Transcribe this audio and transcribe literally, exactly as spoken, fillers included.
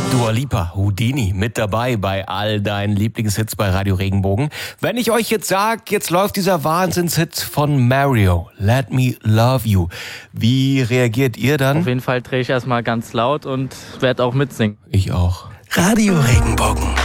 Dua Lipa, Houdini, mit dabei bei all deinen Lieblingshits bei Radio Regenbogen. Wenn ich euch jetzt sage, jetzt läuft dieser Wahnsinnshit von Mario, Let Me Love You, wie reagiert ihr dann? Auf jeden Fall drehe ich erstmal ganz laut und werde auch mitsingen. Ich auch. Radio Regenbogen.